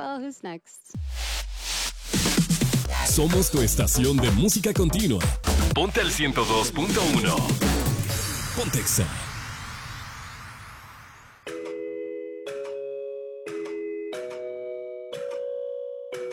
Well, who's next? Somos tu estación de música continua. Ponte al 102.1. Pontexa.